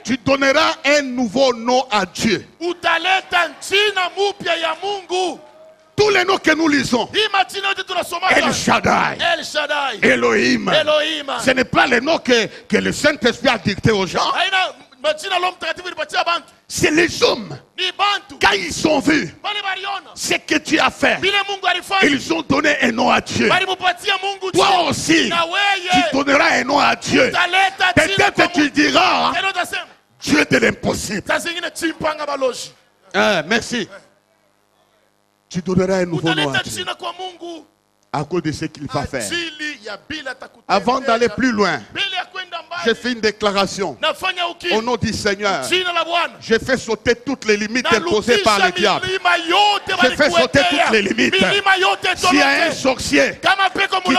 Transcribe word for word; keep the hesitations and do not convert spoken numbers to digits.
tu donneras un nouveau nom à Dieu. utaleta jina mupya ya Mungu. Tous les noms que nous lisons, Hii majina yote tunasoma El Shaddai, El Shaddai, Elohim, Elohim. ce n'est pas les noms que, que le Saint-Esprit a dicté aux gens. Haina majina Roho Mtakatifu ilipatia bantu. C'est les hommes, Ni bantu. quand ils ont vu Bali baliona. ce que tu as fait, Vile Mungu alifanya. ils ont donné un nom à Dieu. Bali mupatia Mungu Toi jina. aussi, Na tu weye. donneras un nom à Dieu. Utaleta jina kwa Peut-être tu Mungu. diras, Tena utasema. Dieu de l'impossible. Saa zingine chimpanga baloji. Ah, merci. Tu donneras un nouveau nom à Utaleta Dieu jina kwa Mungu. à cause de ce qu'il va faire. Ajili ya bila atakutendea. Avant d'aller plus loin, Bila ya kwenda mbali. j'ai fait une déclaration Nafanya au ukimya. nom du Seigneur. Jina la Bwana. J'ai fait sauter toutes les limites imposées par le diable. Milima yote J'ai fait sauter walikuwekea. toutes les limites. Milima yote S'il y a un tolote. sorcier Kama peko